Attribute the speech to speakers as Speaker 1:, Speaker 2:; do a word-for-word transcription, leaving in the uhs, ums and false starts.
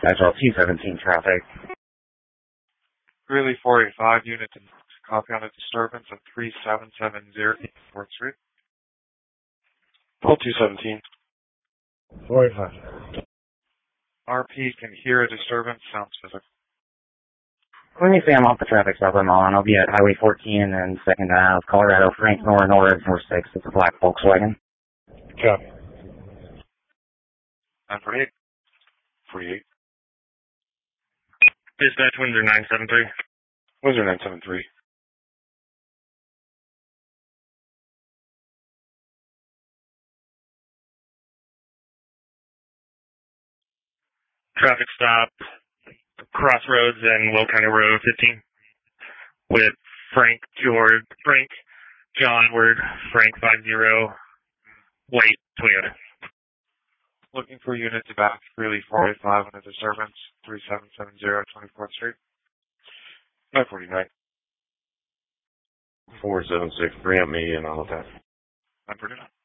Speaker 1: That's all T seventeen traffic.
Speaker 2: Greeley four eighty-five, unit to copy on a disturbance of three seven seven zero fourth Street.
Speaker 3: Pull two seventeen.
Speaker 1: four eighty-five.
Speaker 2: R P can hear a disturbance, sounds physical.
Speaker 1: When you say I'm off the traffic stop I'm on, I'll be at Highway fourteen and second Ave, Colorado, Frank, Nora, Nora, North six. It's a black Volkswagen.
Speaker 3: Copy.
Speaker 2: nine forty-eight.
Speaker 3: forty-eight.
Speaker 1: Dispatch Windsor nine seven three.
Speaker 3: Windsor nine seven three.
Speaker 1: Traffic stop, Crossroads and Will County Road fifteen. With Frank, George, Frank, John Word, Frank five zero, White, Toyota.
Speaker 2: Looking for unit to back Greeley four eighty-five on a disturbance, three seven seven zero twenty-fourth Street.
Speaker 3: nine forty-nine. four seven six, preempt me and all of that.
Speaker 2: nine forty-nine.